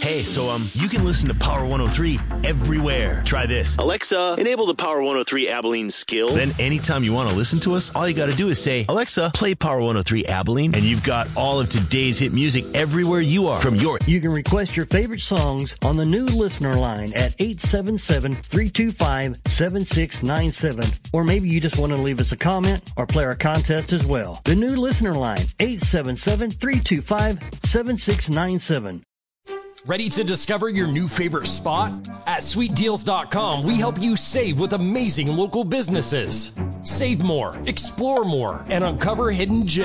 Hey, so you can listen to Power 103 everywhere. Try this. Alexa, enable the Power 103 Abilene skill. Then anytime you want to listen to us, all you got to do is say, Alexa, play Power 103 Abilene, and you've got all of today's hit music everywhere you are. You can request your favorite songs on the new listener line at 877-325-7697. Or maybe you just want to leave us a comment or play our contest as well. The new listener line, 877-325-7697. Ready to discover your new favorite spot? At SweetDeals.com, we help you save with amazing local businesses. Save more, explore more, and uncover hidden gems.